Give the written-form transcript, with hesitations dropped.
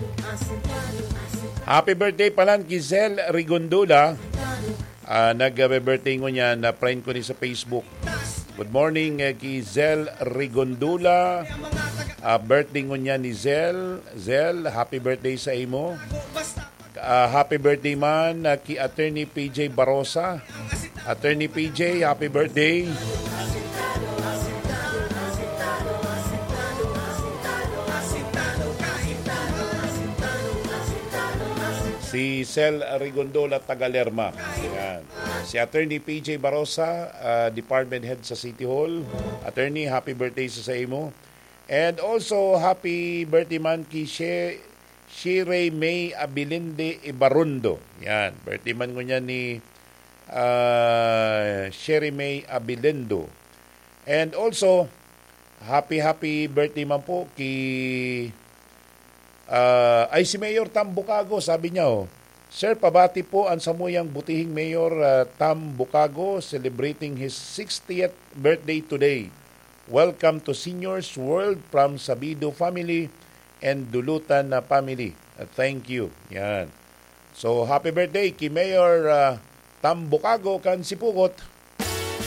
Happy birthday palan Giselle Rigondula. Nag-birthday ko niya na friend ko ni sa Facebook. Good morning Giselle Rigondula. Birthday ko niya ni Zel. Zel, happy birthday sa imo. Happy birthday man ki Attorney PJ Barosa. Attorney PJ, happy birthday. Si Sel Rigondola Tagalerma. Yan. Si Attorney PJ Barosa, Department Head sa City Hall. Attorney, happy birthday sa imo. And also, happy birthday man kay Shire May Abilinde Ibarundo. Yan. Birthday man ko niya ni Shire May Abilindo. And also, happy birthday man po kay ay si Mayor Tam Bukago, sabi niya Sir, pabati po ang samuyang butihing Mayor Tam Bukago celebrating his 60th birthday today. Welcome to Seniors World from Sabido family and Dulutan na family. Thank you. Yan. So, happy birthday kay Mayor Tam Bukago kan Sipugot.